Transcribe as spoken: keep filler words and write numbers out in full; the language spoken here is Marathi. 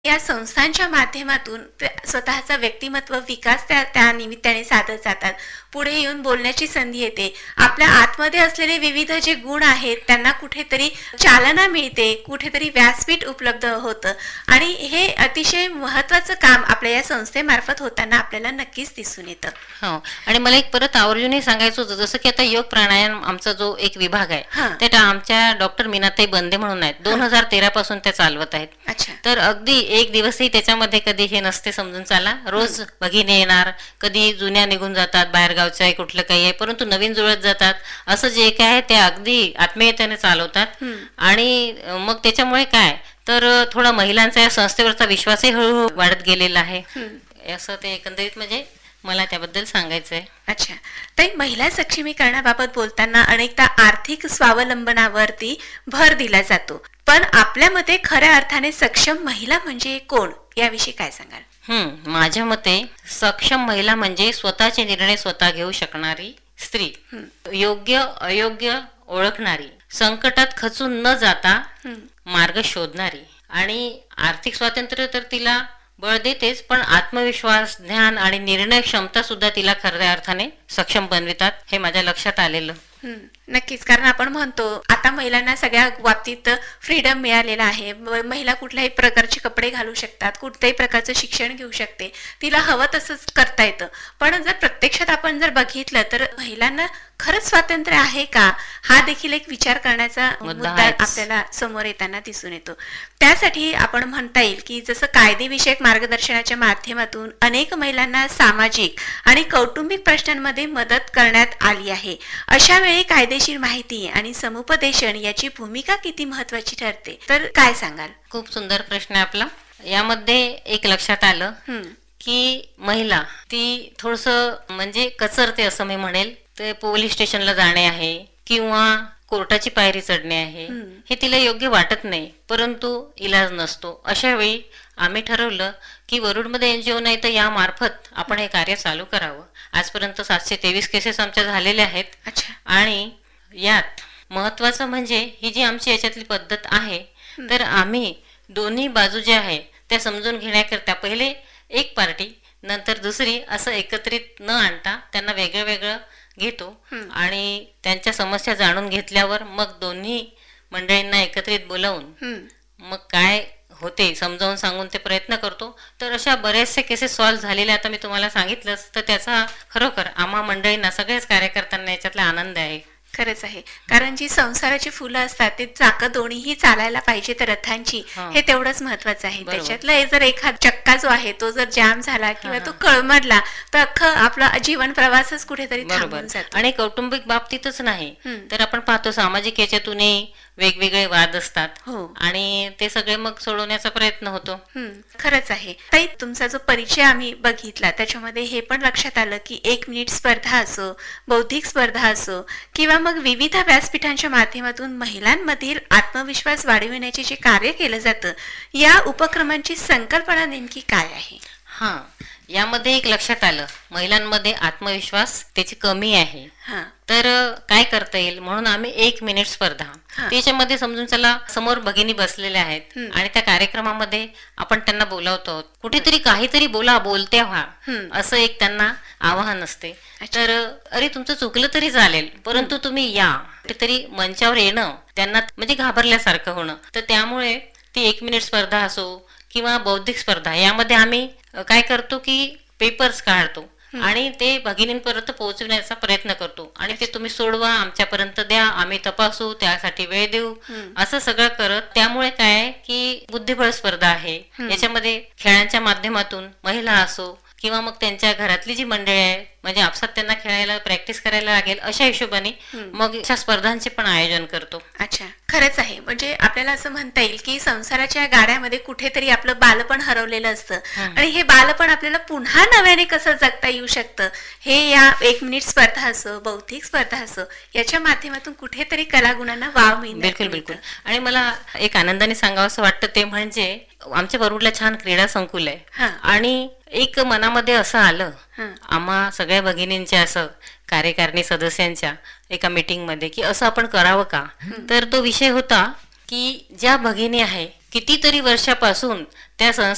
या संस्थांच्या माध्यमातून ते स्वतःचा व्यक्तिमत्व विकास त्या त्या निमित्ताने साधत जातात. पुढे येऊन बोलण्याची संधी येते. आपल्या आतमध्ये असलेले विविध जे गुण आहेत त्यांना कुठेतरी चालना मिळते, कुठेतरी व्यासपीठ उपलब्ध होतं आणि हे अतिशय महत्त्वाचं काम आपल्या या संस्थेमार्फत होताना आपल्याला नक्कीच दिसून येतं. हो, आणि मला एक परत आवर्जूनही सांगायचं होतं, जसं की आता योग प्राणायाम आमचा जो एक विभाग आहे हां. ते आमच्या डॉक्टर मीनाताई बंदे म्हणून आहेत, दोन हजार तेरा पासून त्या चालवत आहेत. अच्छा. तर अगदी एक दिवसही त्याच्यामध्ये कधी हे नसते, समजून चाला. रोज भगिनी येणार, कधी जुन्या निघून जातात, बाहेरगावच्या आहे, कुठलं काही आहे, परंतु नवीन जुळत जातात. असं जे काय आहे ते अगदी आत्मीयतेने चालवतात. आणि मग त्याच्यामुळे काय तर थोडा महिलांचा या संस्थेवरचा विश्वासही हळूहळू वाढत गेलेला आहे. असं ते एकंदरीत म्हणजे मला त्याबद्दल सांगायचं आहे. अच्छा. ताई, महिला सक्षमीकरणाबाबत बोलताना अनेकदा आर्थिक स्वावलंबनावरती भर दिला जातो, पण आपल्या मते खऱ्या अर्थाने सक्षम महिला म्हणजे कोण, याविषयी काय सांगाल? हम्म माझ्या मते सक्षम महिला म्हणजे स्वतःचे निर्णय स्वतः घेऊ शकणारी स्त्री, योग्य अयोग्य ओळखणारी, संकटात खचून न जाता मार्ग शोधणारी. आणि आर्थिक स्वातंत्र्य तर तिला बळ देतेच, पण आत्मविश्वास, ज्ञान आणि निर्णय क्षमता सुद्धा तिला खऱ्या अर्थाने सक्षम बनवितात, हे माझ्या लक्षात आलेलं. नक्कीच, कारण आपण म्हणतो आता महिलांना सगळ्या बाबतीत फ्रीडम मिळालेला आहे. महिला कुठल्याही प्रकारचे कपडे घालू शकतात, कुठल्याही प्रकारचं शिक्षण घेऊ शकते, तिला हवं तसंच करता येतं. पण जर प्रत्यक्षात आपण जर बघितलं तर महिलांना खरंच स्वातंत्र्य आहे का, हा देखील एक विचार करण्याचा मुद्दा आपल्याला समोर येताना दिसून येतो. त्यासाठी आपण म्हणता येईल की जसं कायदेविषयक मार्गदर्शनाच्या माध्यमातून अनेक महिलांना सामाजिक आणि कौटुंबिक प्रश्नांमध्ये मदत करण्यात आली आहे. अशा वेळी कायदेशीर माहिती आणि समुपदेशन याची भूमिका किती महत्वाची ठरते, तर काय सांगाल? खूप सुंदर प्रश्न आहे आपला. यामध्ये एक लक्षात आलं की महिला ती थोडस म्हणजे कचरते, असं मी म्हणेल. ते पोलीस स्टेशनला जाणे आहे किंवा कोर्टाची पायरी चढणे आहे, हे तिला योग्य वाटत नाही, परंतु इलाज नसतो. अशा वेळी आम्ही ठरवलं की वरुडमध्ये एनजीओ नाही तर या मार्फत आपण हे कार्य चालू करावं. आजपर्यंत सातशे तेवीस केसेस आमच्या झालेल्या आहेत. आणि यात महत्वाचं म्हणजे ही जी आमची याच्यातली पद्धत आहे, तर आम्ही दोन्ही बाजू ज्या आहे त्या समजून घेण्याकरता पहिले एक पार्टी नंतर दुसरी असं एकत्रित न आणता त्यांना वेगळं वेगळं घेतो आणि त्यांच्या समस्या जाणून घेतल्यावर मग दोन्ही मंडळींना एकत्रित बोलावून मग काय होते समजावून सांगून ते प्रयत्न करतो. तर अशा बऱ्याचशा केसेस सॉल्व्ह झालेल्या आता मी तुम्हाला सांगितलंच, तर त्याचा खरोखर आम्हा मंडळींना सगळ्याच कार्यकर्त्यांना याच्यातला आनंद आहे. खरंच आहे, कारण जी संसाराची फुलं असतात ते चाकं दोन्हीही चालायला पाहिजे तर रथांची, हे तेवढंच महत्वाचं आहे. त्याच्यातला जर एखादा चक्का जो आहे तो जर जाम झाला किंवा तो कळमडला तर अख्खं आपला जीवन प्रवासच कुठेतरी थांबून जातो. आणि कौटुंबिक बाबतीतच नाही तर आपण पाहतो सामाजिक याच्यातूनही वेगवेगळे वाद असतात आणि ते सगळे मग सोडवण्याचा प्रयत्न होतो. खरंच आहे. ताई, तुमचा जो परिचय आम्ही बघितला त्याच्यामध्ये हे पण लक्षात आलं की एक मिनिट स्पर्धा असो, बौद्धिक स्पर्धा असो किंवा मग विविध व्यासपीठांच्या माध्यमातून महिलांमधील आत्मविश्वास वाढविण्याचे जे कार्य केलं जातं, या उपक्रमांची संकल्पना नेमकी काय आहे? हा, यामध्ये एक लक्षात आलं महिलांमध्ये आत्मविश्वास त्याची कमी आहे, तर काय करता येईल म्हणून आम्ही एक मिनिट स्पर्धा, त्याच्यामध्ये समजून चला समोर भगिनी बसलेल्या आहेत आणि त्या कार्यक्रमामध्ये आपण त्यांना बोलावतो, कुठेतरी काहीतरी बोला, बोलत्या व्हा, असं एक त्यांना आवाहन असते. तर अरे तुमचं चुकलं तरी चालेल परंतु तुम्ही या, कुठेतरी मंचावर येणं त्यांना म्हणजे घाबरल्यासारखं होणं. तर त्यामुळे ती एक मिनिट स्पर्धा असो किंवा बौद्धिक स्पर्धा, यामध्ये आम्ही काय करतो की पेपर्स काढतो आणि ते भगिनींपर्यंत पोहोचवण्याचा प्रयत्न करतो आणि ते तुम्ही सोडवा, आमच्यापर्यंत द्या, आम्ही तपासू, त्यासाठी वेळ देऊ, असं सगळं करत. त्यामुळे काय की बुद्धिबळ स्पर्धा आहे, याच्यामध्ये खेळांच्या माध्यमातून महिला असो किंवा मग त्यांच्या घरातली जी मंडळी आहे म्हणजे आपसात त्यांना खेळायला प्रॅक्टिस करायला लागेल अशा हिशोबाने मग अशा स्पर्धांचे पण आयोजन करतो. अच्छा, खरंच आहे. म्हणजे आपल्याला असं म्हणता येईल की संसाराच्या गाड्यामध्ये कुठेतरी आपलं बालपण हरवलेलं असतं आणि हे बालपण आपल्याला पुन्हा नव्याने कसं जगता येऊ शकतं हे या एक मिनिट स्पर्धा असो, बौद्धिक स्पर्धा असो, याच्या माध्यमातून कुठेतरी कलागुणांना वाव मिळतो. बिलकुल बिलकुल. आणि मला एक आनंदाने सांगावं असं वाटतं ते म्हणजे आमच्या वरुडला छान क्रीडा संकुल आहे आणि एक मनामध्ये असं आलं आम्हा सगळ्या भगिनींच्या असं कार्यकारिणी सदस्यांच्या एका मीटिंग मध्ये की असं आपण करावं का. तर तो विषय होता की ज्या भगिनी आहे कितीतरी वर्षापासून त्या